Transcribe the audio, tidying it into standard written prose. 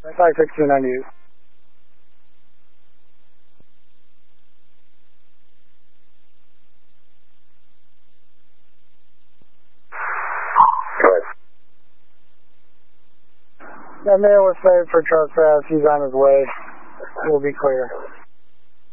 Contact 1698. Go ahead. That male was saved for trespass. He's on his way. We'll be clear.